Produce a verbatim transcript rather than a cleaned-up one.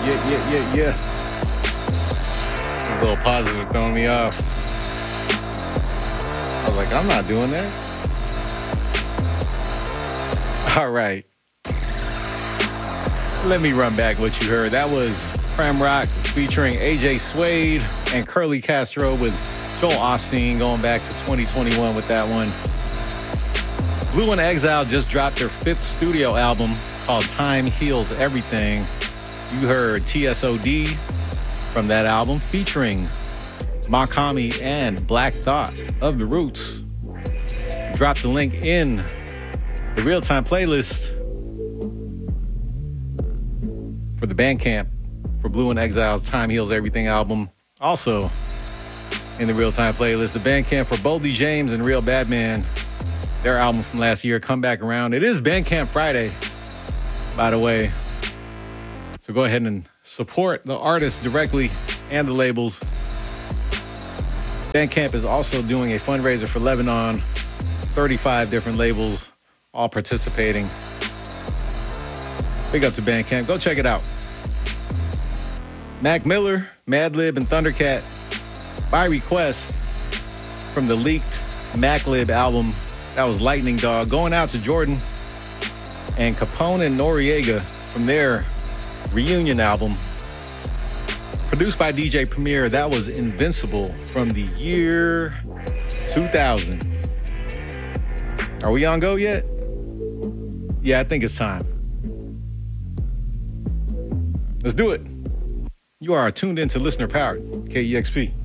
Yeah, yeah, yeah, yeah. These little pauses are throwing me off. I was like, I'm not doing that. All right. Let me run back what you heard. That was Prem Rock featuring A J Suede and Curly Castro with Joel Osteen going back to twenty twenty-one with that one. Blue in Exile just dropped their fifth studio album called Time Heals Everything. You heard T S O D from that album featuring Makami and Black Thought of The Roots. Drop the link in the real-time playlist for the Bandcamp for Blue in Exile's Time Heals Everything album. Also in the real-time playlist, the Bandcamp for Boldy James and Real Badman, their album from last year, Come Back Around. It is Bandcamp Friday, by the way. So go ahead and support the artists directly and the labels. Bandcamp is also doing a fundraiser for Lebanon. thirty-five different labels all participating. Big up to Bandcamp. Go check it out. Mac Miller, Madlib, and Thundercat by request from the leaked Maclib album. That was Lightning Dog. Going out to Jordan and Capone and Noriega from their reunion album. Produced by D J Premier. That was Invincible from the year two thousand. Are we on go yet? Yeah, I think it's time. Let's do it. You are tuned into Listener Powered, K E X P.